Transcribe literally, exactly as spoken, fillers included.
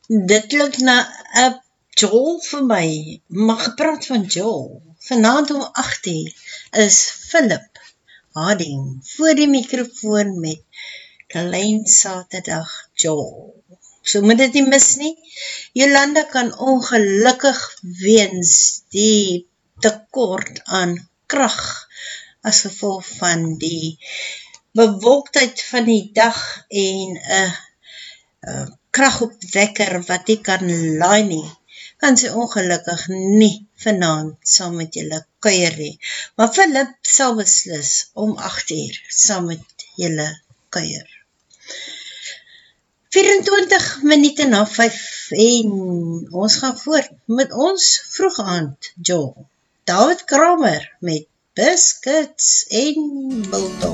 Dit klink na 'n Joel vir my, maar gepraat van Joel. Vanaand om agt uur is Philip Harding voor die microfoon met Klein Saterdag Joel. So moet dit nie mis nie. Jolanda kan ongelukkig weens die tekort aan krag as gevolg van die bewolktheid van die dag en 'n uh, uh, kragopwekker wat nie kan laai nie, kan sy ongelukkig nie vanaand saam met julle kuier nie. Maar Philip sal beslis om agt uur saam met julle kuier. vyf-en-twintig minute na vyf en ons gaan voort met ons vroeg aand Joel. David Kramer met Biscuits en Biltong.